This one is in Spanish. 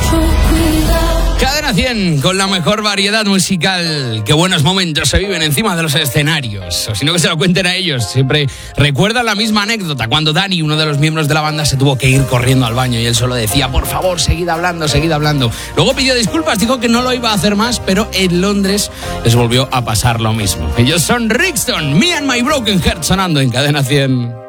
Cadena 100, con la mejor variedad musical. Qué buenos momentos se viven encima de los escenarios. O si no, que se lo cuenten a ellos. Siempre recuerdan la misma anécdota cuando Dani, uno de los miembros de la banda, se tuvo que ir corriendo al baño y él solo decía: por favor, seguid hablando, seguid hablando. Luego pidió disculpas, dijo que no lo iba a hacer más, pero en Londres les volvió a pasar lo mismo. Ellos son Rixton, Me and My Broken Heart, sonando en Cadena 100.